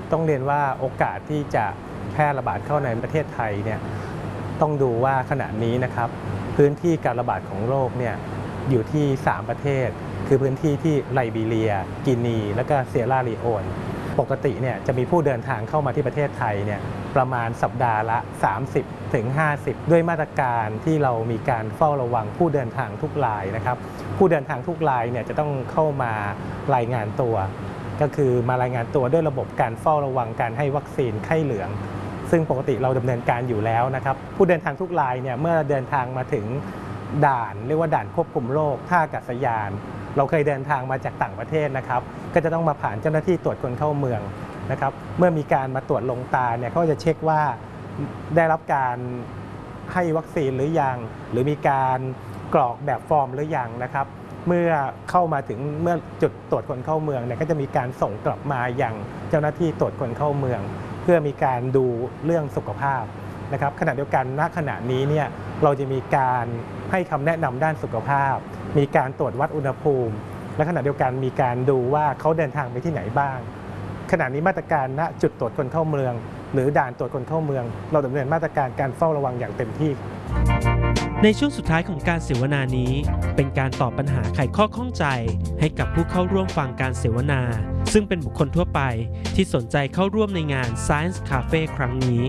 ต้องเรียนว่าโอกาสที่จะแพร่ระบาดเข้าในประเทศไทยเนี่ยต้องดูว่าขณะนี้นะครับพื้นที่การระบาดของโรคเนี่ยอยู่ที่3ประเทศคือพื้นที่ที่ไลบีเรียกินีและก็เซียร่าลีโอนปกติเนี่ยจะมีผู้เดินทางเข้ามาที่ประเทศไทยเนี่ยประมาณสัปดาห์ละ30 ถึง 50ด้วยมาตรการที่เรามีการเฝ้าระวังผู้เดินทางทุกรายนะครับผู้เดินทางทุกรายเนี่ยจะต้องเข้ามารายงานตัวก็คือมารายงานตัวด้วยระบบการเฝ้าระวังการให้วัคซีนไข้เหลืองซึ่งปกติเราดำเนินการอยู่แล้วนะครับผู้เดินทางทุกรายเนี่ยเมื่อเดินทางมาถึงด่านเรียกว่าด่านควบคุมโรคท่าอากาศยานเราเคยเดินทางมาจากต่างประเทศนะครับก็จะต้องมาผ่านเจ้าหน้าที่ตรวจคนเข้าเมืองนะครับเมื่อมีการมาตรวจลงตาเนี่ยเขาจะเช็คว่าได้รับการให้วัคซีนหรือยังหรือมีการกรอกแบบฟอร์มหรือยังนะครับเมื่อเข้ามาถึงเมื่อจุดตรวจคนเข้าเมืองเนี่ยก็จะมีการส่งกลับมายังเจ้าหน้าที่ตรวจคนเข้าเมืองเพื่อมีการดูเรื่องสุขภาพนะครับขณะเดียวกันณขณะนี้เนี่ยเราจะมีการให้คำแนะนำด้านสุขภาพมีการตรวจวัดอุณหภูมิและขณะเดียวกันมีการดูว่าเขาเดินทางไปที่ไหนบ้างขณะนี้มาตรการณจุดตรวจคนเข้าเมืองหรือด่านตรวจคนเข้าเมืองเราดำเนินมาตรการการเฝ้าระวังอย่างเต็มที่ในช่วงสุดท้ายของการเสวนานี้เป็นการตอบปัญหาไขข้อข้องใจให้กับผู้เข้าร่วมฟังการเสวนาซึ่งเป็นบุคคลทั่วไปที่สนใจเข้าร่วมในงาน Science Cafe ครั้งนี้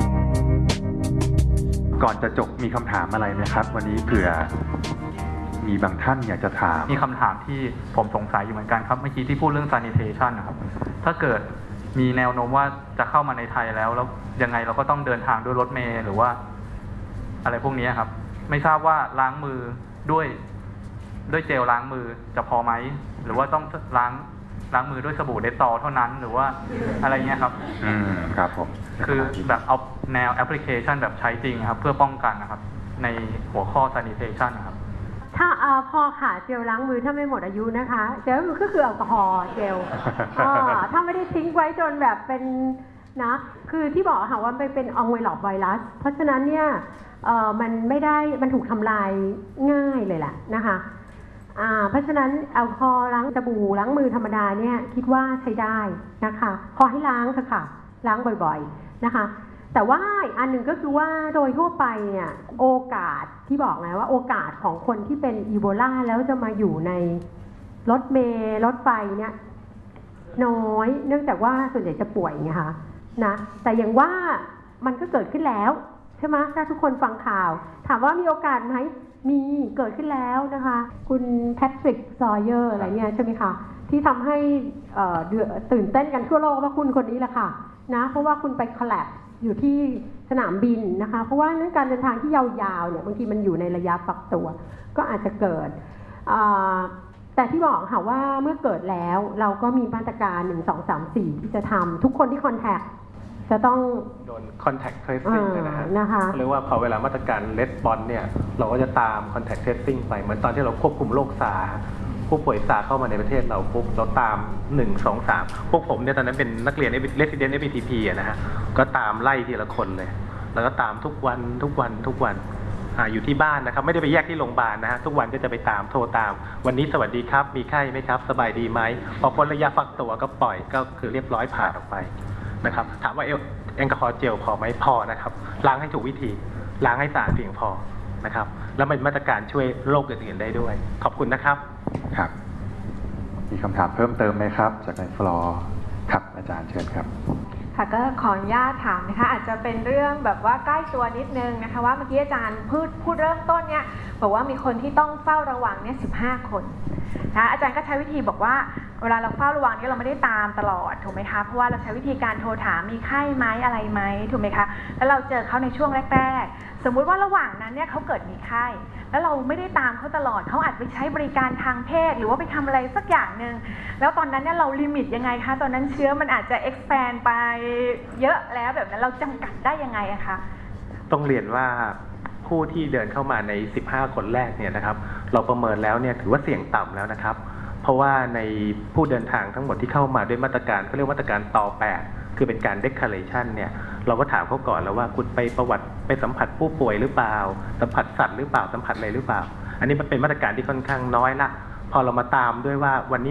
ก่อนจะจบมีคำถามอะไรไหมครับวันนี้เผื่อมีบางท่านอยากจะถามมีคำถามที่ผมสงสัยอยู่เหมือนกันครับเมื่อกี้ที่พูดเรื่อง sanitation นะครับถ้าเกิดมีแนวโน้มว่าจะเข้ามาในไทยแล้วยังไงเราก็ต้องเดินทางด้วยรถเมล์หรือว่าอะไรพวกนี้ครับไม่ทราบว่าล้างมือด้วยเจลล้างมือจะพอไหมหรือว่าต้องล้างมือด้วยสบู่เดตตอลเท่านั้นหรือว่าอะไรเงี้ยครับครับผมคือแบบเอาแนวแอปพลิเคชันแบบใช้จริงครับเพื่อป้องกันนะครับในหัวข้อ sanitation นะครับถ้าพอค่ะเจลล้างมือถ้าไม่หมดอายุนะคะเจลก็คือแอลกอฮอล์เจลถ้าไม่ได้ทิ้งไว้จนแบบเป็นนะคือที่บอกค่ะว่ามันเป็นอองไวล็อกไวรัสเพราะฉะนั้นเนี่ยมันไม่ได้มันถูกทำลายง่ายเลยแหละนะคะเพราะฉะนั้นแอลกอฮอล์ล้างสบู่ล้างมือธรรมดาเนี่ยคิดว่าใช้ได้นะคะพอให้ล้างเถอะค่ะล้างบ่อยๆนะคะแต่ว่าอันหนึ่งก็คือว่าโดยทั่วไปเนี่ยโอกาสที่บอกไงว่าโอกาสของคนที่เป็นอีโบลาแล้วจะมาอยู่ในรถเมล์รถไฟเนี่ยน้อยเนื่องจากว่าส่วนใหญ่จะป่วยไงคะนะแต่อย่างว่ามันก็เกิดขึ้นแล้วใช่ไหมถ้าทุกคนฟังข่าวถามว่ามีโอกาสไหมมีเกิดขึ้นแล้วนะคะคุณแพทริกซอยเยอร์อะไรเนี่ยใช่ไหมคะที่ทำให้ตื่นเต้นกันทั่วโลกว่าคุณคนนี้แหละค่ะนะเพราะว่าคุณไปคอลแลบอยู่ที่สนามบินนะคะเพราะว่าการเดินทางที่ยาวๆเนี่ยบางทีมันอยู่ในระยะฟักตัวก็อาจจะเกิดแต่ที่บอกค่ะว่าเมื่อเกิดแล้วเราก็มีมาตรการ1 2 3 4ที่จะทำทุกคนที่คอนแทคจะต้องโดน contact tracing นะคะหรือว่าพอเวลามาตรการ response เนี่ยเราก็จะตาม contact tracing ไปเหมือนตอนที่เราควบคุมโรคซาผู้ป่วยซาเข้ามาในประเทศเราปุ๊บเราตาม1 2 3พวกผมเนี่ยตอนนั้นเป็นนักเรียน Resident FPTP นะฮะก็ตามไล่ทีละคนเลยแล้วก็ตามทุกวันอยู่ที่บ้านนะครับไม่ได้ไปแยกที่โรงพยาบาลนะฮะทุกวันก็จะไปตามโทรตามวันนี้สวัสดีครับมีไข้ไหมครับสบายดีไหมพอพ้นระยะฟักตัวก็ปล่อยก็คือเรียบร้อยผ่านออกไปนะครับถามว่าแอลกอฮอล์เจลพอไหมพอนะครับล้างให้ถูกวิธีล้างให้สะอาดเพียงพอนะครับแล้วเป็นมาตรการช่วยโรคอื่นๆได้ด้วยขอบคุณนะครับครับมีคำถามเพิ่มเติมไหมครับจากในฟลอร์ครับอาจารย์เชิญครับค่ะก็ขออนุญาตถามนะคะอาจจะเป็นเรื่องแบบว่าใกล้ตัวนิดนึงนะคะว่าเมื่อกี้อาจารย์พูดเริ่มต้นเนี่ยบอกว่ามีคนที่ต้องเฝ้าระวังเนี่ย15 คนนะอาจารย์ก็ใช้วิธีบอกว่าเวลาเราเฝ้าระวังเนี่ยเราไม่ได้ตามตลอดถูกไหมคะเพราะว่าเราใช้วิธีการโทรถามมีไข้ไหมอะไรไหมถูกไหมคะแล้วเราเจอเขาในช่วงแรกๆสมมุติว่าระหว่างนั้นเนี่ยเขาเกิดมีไข้แล้วเราไม่ได้ตามเขาตลอดเขาอาจไปใช้บริการทางเพศหรือว่าไปทำอะไรสักอย่างหนึ่งแล้วตอนนั้นเนี่ยเราลิมิตยังไงคะตอนนั้นเชื้อมันอาจจะ expand ไปเยอะแล้วแบบนั้นเราจำกัดได้ยังไงอะคะต้องเรียนว่าผู้ที่เดินเข้ามาใน15 คนแรกเนี่ยนะครับเราประเมินแล้วเนี่ยถือว่าเสี่ยงต่ำแล้วนะครับเพราะว่าในผู้เดินทางทั้งหมดที่เข้ามาด้วยมาตรการเขาเรียกมาตรการต่อ8คือเป็นการ declaration เนี่ยเราก็ถามเขาก่อนแล้วว่าคุณไปประวัติไปสัมผัสผู้ป่วยหรือเปล่าสัมผัสสัตว์หรือเปล่าสัมผัสอะไรหรือเปล่าอันนี้มันเป็นมาตรการที่ค่อนข้างน้อยละพอเรามาตามด้วยว่าวันนี้